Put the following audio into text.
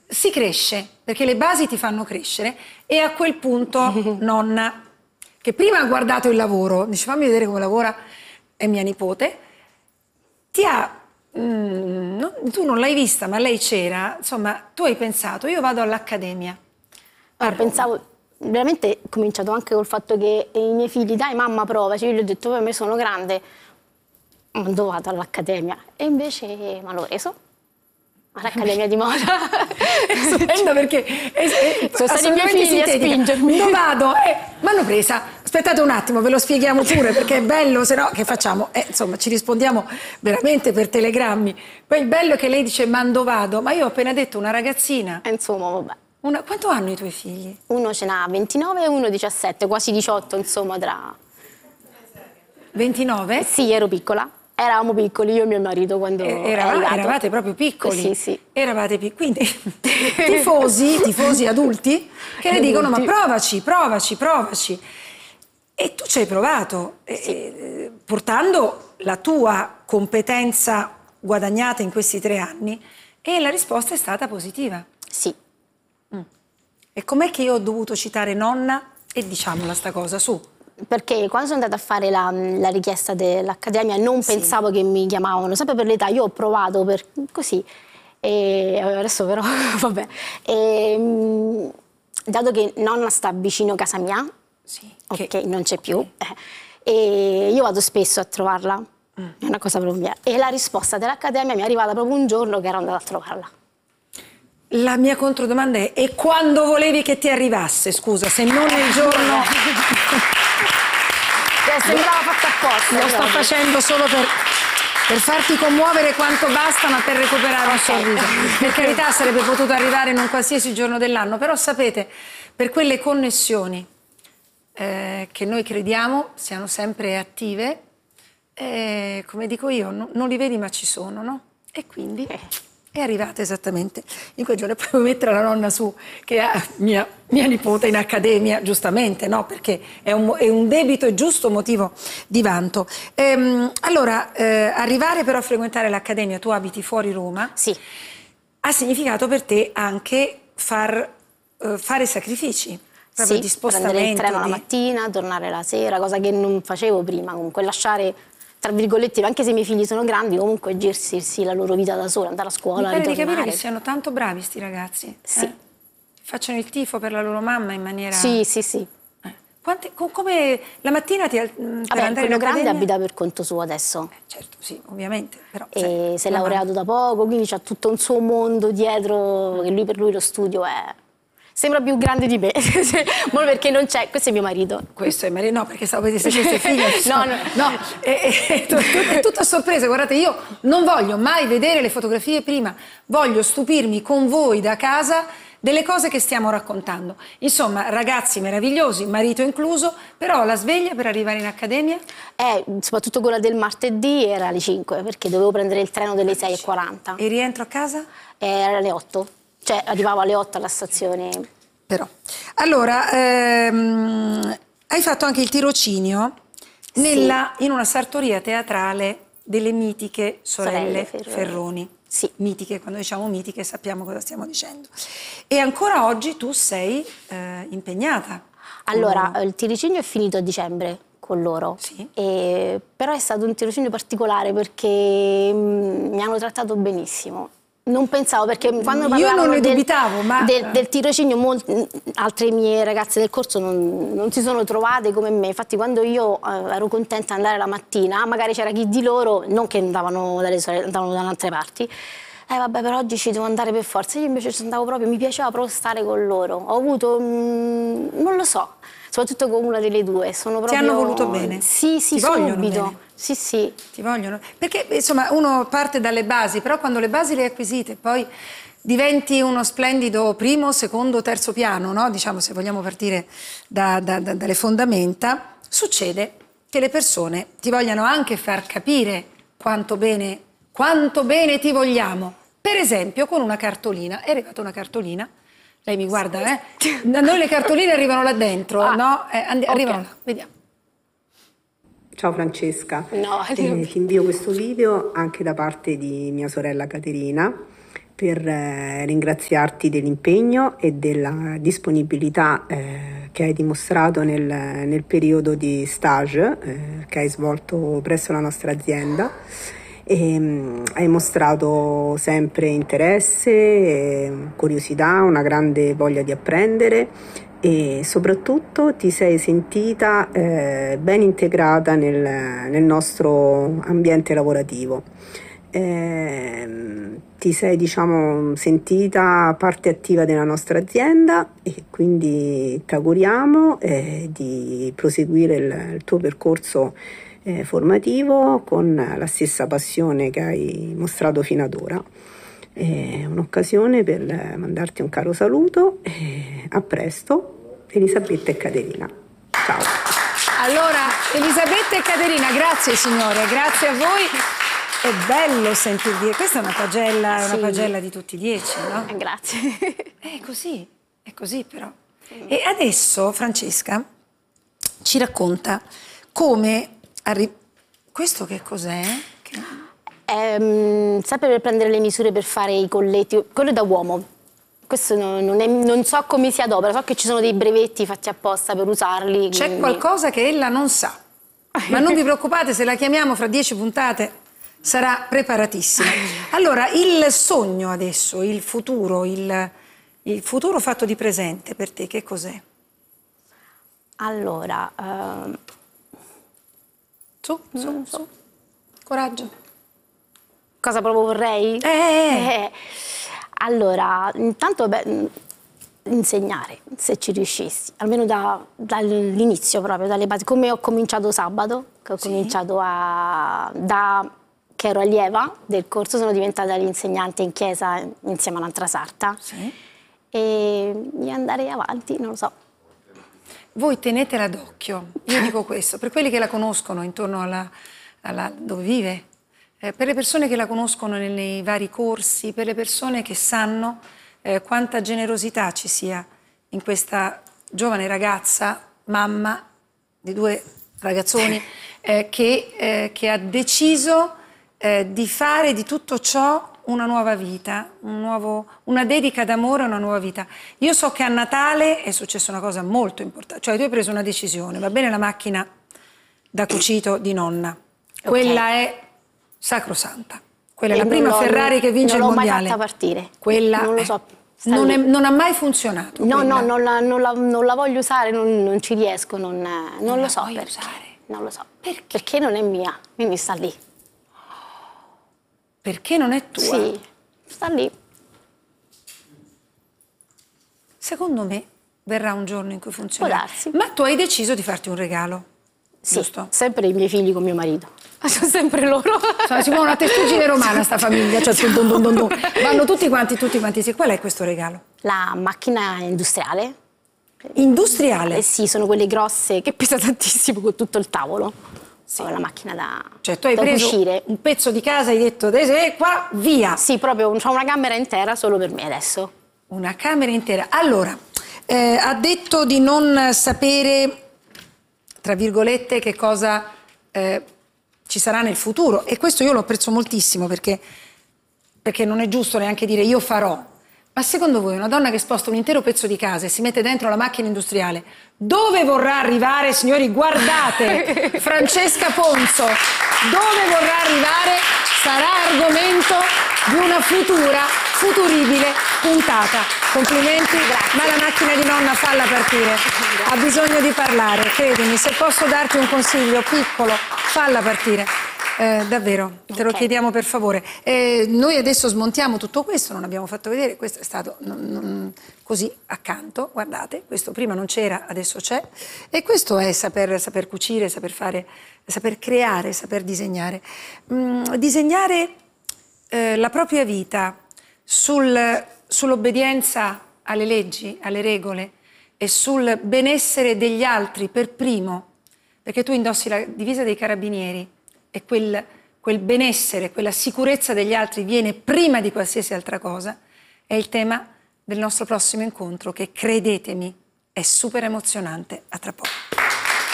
si cresce, perché le basi ti fanno crescere e a quel punto nonna, che prima ha guardato il lavoro, dice fammi vedere come lavora, è mia nipote, ti ha, tu non l'hai vista ma lei c'era, insomma tu hai pensato io vado all'accademia. Pensavo, veramente ho cominciato anche col fatto che i miei figli, dai mamma prova, cioè io gli ho detto per me sono grande, dove vado all'accademia? E invece mi hanno preso all'Accademia di Moda. È stupendo perché sono stati i miei figli a spingermi. Dove vado? Mi hanno presa. Aspettate un attimo, ve lo spieghiamo pure perché è bello, se no che facciamo? Insomma, ci rispondiamo veramente per telegrammi. Poi il bello è che lei dice mando vado, ma io ho appena detto una ragazzina. Insomma, vabbè. Quanto hanno i tuoi figli? Uno ce n'ha 29 e uno 17, quasi 18, insomma, tra... 29? Sì, ero piccola. Eravamo piccoli, io e mio marito, quando eravate proprio piccoli? Sì, sì. Eravate piccoli. Quindi tifosi adulti che le dicono ma provaci. E tu ci hai provato, sì. Portando la tua competenza guadagnata in questi 3 anni e la risposta è stata positiva. Sì. E com'è che io ho dovuto citare nonna? E diciamola sta cosa, su. Perché quando sono andata a fare la richiesta dell'Accademia non pensavo che mi chiamavano, sempre per l'età, io ho provato per così, e adesso però vabbè. Dato che nonna sta vicino a casa mia, sì, ok, non c'è più, e io vado spesso a trovarla, è una cosa proprio mia, e la risposta dell'Accademia mi è arrivata proprio un giorno che ero andata a trovarla. La mia controdomanda è: e quando volevi che ti arrivasse, scusa, se non il giorno... Sembrava fatto apposta. Lo sto facendo solo per farti commuovere quanto basta, ma per recuperare un sorriso. Per carità, sarebbe potuto arrivare in un qualsiasi giorno dell'anno, però sapete, per quelle connessioni che noi crediamo siano sempre attive, come dico io, non li vedi ma ci sono, no? E quindi... È arrivata esattamente in quel giorno. E poi puoi mettere la nonna su, che ha mia nipote in accademia, giustamente, no? Perché è un debito e giusto motivo di vanto. Allora, arrivare però a frequentare l'accademia, tu abiti fuori Roma, sì, ha significato per te anche fare sacrifici, proprio sì, di spostamento. prendere il treno la mattina, tornare la sera, cosa che non facevo prima, comunque lasciare... tra virgolette, anche se i miei figli sono grandi, comunque gestirsi la loro vita da sola, andare a scuola, ritornare. Mi pare di ritornare. capire che siano tanto bravi sti ragazzi. Sì. Facciano il tifo per la loro mamma in maniera... Sì, sì, sì. Come la mattina per andare quello in grande accademia? abita per conto suo adesso. Certo, sì, ovviamente. Però, E si è laureato da poco, quindi c'ha tutto un suo mondo dietro, che per lui lo studio è... Sembra più grande di me, perché non c'è, questo è mio marito. Questo è marito, no, perché stavo per dire se queste figlie... No. È tutto a sorpresa, guardate, io non voglio mai vedere le fotografie prima, voglio stupirmi con voi da casa delle cose che stiamo raccontando. Insomma, ragazzi meravigliosi, marito incluso, però la sveglia per arrivare in accademia? Soprattutto quella del martedì era alle 5, perché dovevo prendere il treno delle 6:40. E rientro a casa? Era alle 8. Cioè, arrivavo alle 8 alla stazione. Però. Allora, hai fatto anche il tirocinio in una sartoria teatrale delle mitiche sorelle Ferroni. Sì. Mitiche, quando diciamo mitiche sappiamo cosa stiamo dicendo. E ancora oggi tu sei impegnata. Allora, il tirocinio è finito a dicembre con loro. Sì. Però è stato un tirocinio particolare perché mi hanno trattato benissimo. Non pensavo, perché quando parlavano io non ne dubitavo, ma... del tirocinio, altre mie ragazze del corso non si sono trovate come me. Infatti quando io ero contenta di andare la mattina, magari c'era chi di loro, non che andavano dalle sorelle, andavano da altre parti, vabbè, per oggi ci devo andare per forza. Io invece ci andavo proprio, mi piaceva proprio stare con loro. Ho avuto, non lo so, soprattutto con una delle due. Sono proprio... Ti hanno voluto bene? Sì, Ti vogliono subito. bene? Sì, sì. Ti vogliono? Perché insomma uno parte dalle basi, però quando le basi le hai acquisite poi diventi uno splendido primo, secondo, terzo piano, no? Diciamo, se vogliamo partire dalle fondamenta, succede che le persone ti vogliano anche far capire quanto bene ti vogliamo. Per esempio con una cartolina, è arrivata una cartolina, lei mi guarda, Da noi le cartoline arrivano là dentro, no? Arrivano là, vediamo. Ciao Francesca, No, ti invio questo video anche da parte di mia sorella Caterina, per ringraziarti dell'impegno e della disponibilità che hai dimostrato nel periodo di stage che hai svolto presso la nostra azienda. Hai mostrato sempre interesse, curiosità, una grande voglia di apprendere e soprattutto ti sei sentita ben integrata nel nostro ambiente lavorativo. Ti sei, sentita parte attiva della nostra azienda e quindi ti auguriamo di proseguire il tuo percorso formativo con la stessa passione che hai mostrato fino ad ora. È un'occasione per mandarti un caro saluto e a presto, Elisabetta e Caterina. Ciao. Allora, Elisabetta e Caterina, grazie signore, grazie a voi. È bello sentir dire, questa è una pagella, Sì. una pagella di tutti 10, no? Grazie. È così però. E adesso Francesca ci racconta come questo che cos'è? Sempre per prendere le misure per fare i colletti, quello è da uomo. Questo non so come si adopera, so che ci sono dei brevetti fatti apposta per usarli. C'è quindi... qualcosa che ella non sa, ma non vi preoccupate, se la chiamiamo fra 10 puntate sarà preparatissima. Allora, il sogno adesso, il futuro fatto di presente per te, che cos'è? Allora, Su. Coraggio. cosa proprio vorrei? Allora, intanto insegnare, se ci riuscissi, almeno dall'inizio proprio, dalle basi. Come ho cominciato sabato, che ho cominciato che ero allieva del corso, sono diventata l'insegnante in chiesa insieme all'altra sarta. Sì. E andare avanti, non lo so. Voi tenetela d'occhio, io dico questo, per quelli che la conoscono intorno dove vive, per le persone che la conoscono nei vari corsi, per le persone che sanno quanta generosità ci sia in questa giovane ragazza, mamma di 2 ragazzoni, che ha deciso di fare di tutto ciò una nuova vita, una dedica d'amore a una nuova vita. Io so che a Natale è successa una cosa molto importante, cioè tu hai preso una decisione, va bene la macchina da cucito di nonna, quella è sacrosanta, quella è la prima Ferrari che vince il mondiale. Non l'ho mai fatta partire, quella non lo so. non ha mai funzionato. No, quella. non la voglio usare, non ci riesco, non lo so perché. Usare. Non lo so. Perché non è mia, quindi sta lì. Perché non è tua? Sì, sta lì. Secondo me verrà un giorno in cui funzionerà. Può darsi. Ma tu hai deciso di farti un regalo, Sì, giusto? sempre i miei figli con mio marito. Sono sempre loro. Insomma, si muove una testuggine romana sta famiglia, cioè vanno tutti quanti. Sì, qual è questo regalo? La macchina industriale. Industriale? Eh sì, sono quelle grosse che pesa tantissimo con tutto il tavolo. Sì. La macchina da Cioè tu hai preso cucire. un pezzo di casa e hai detto qua, via. Sì, proprio, c'ho una camera intera solo per me adesso. Una camera intera. Allora, ha detto di non sapere, tra virgolette, che cosa ci sarà nel futuro. E questo io lo apprezzo moltissimo perché non è giusto neanche dire io farò. Ma secondo voi una donna che sposta un intero pezzo di casa e si mette dentro la macchina industriale, dove vorrà arrivare, signori? Guardate, Francesca Ponzo, dove vorrà arrivare sarà argomento di una futuribile puntata. Complimenti, grazie. Ma la macchina di nonna falla partire. Grazie. Ha bisogno di parlare, credimi, se posso darti un consiglio piccolo, falla partire. Davvero, te lo chiediamo per favore. Noi adesso smontiamo tutto questo, non abbiamo fatto vedere, questo è stato così accanto, guardate, questo prima non c'era, adesso c'è, e questo è saper cucire, saper fare, saper creare, saper disegnare. Disegnare la propria vita sull'obbedienza alle leggi, alle regole e sul benessere degli altri per primo, perché tu indossi la divisa dei carabinieri, e quel benessere, quella sicurezza degli altri viene prima di qualsiasi altra cosa, è il tema del nostro prossimo incontro che, credetemi, è super emozionante. A tra poco.